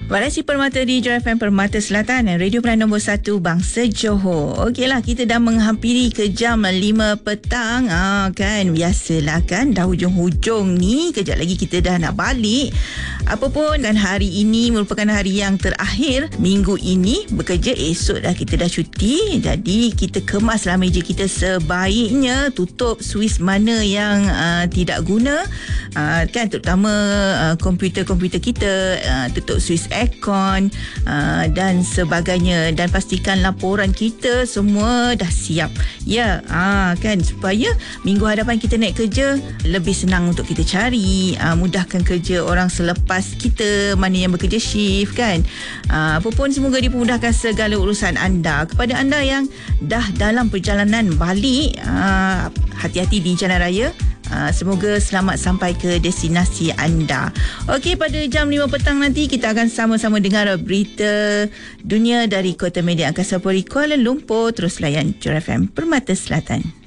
Variasi Permata di Joy FM Permata Selatan, Radio Pilihan nombor 1 Bangsa Johor. Okeylah, kita dah menghampiri ke jam 5 petang. Kan biasalah kan, dah hujung-hujung ni, kejap lagi kita dah nak balik. Apapun kan, hari ini merupakan hari yang terakhir minggu ini bekerja. Esok dah kita dah cuti. Jadi kita kemaslah meja kita sebaiknya, tutup suis mana yang tidak guna, kan, terutama komputer-komputer kita, tutup suis aircon dan sebagainya, dan pastikan laporan kita semua dah siap ya, kan, supaya minggu hadapan kita naik kerja lebih senang untuk kita cari, mudahkan kerja orang selepas kita, mana yang bekerja shift kan. Apa pun, semoga dipermudahkan segala urusan anda. Kepada anda yang dah dalam perjalanan balik, hati-hati di jalan raya. Semoga selamat sampai ke destinasi anda. Okey, pada jam 5 petang nanti kita akan sama-sama dengar berita dunia dari Kota Media Angkasa Puri Kuala Lumpur. Terus layan Joy FM Permata Selatan.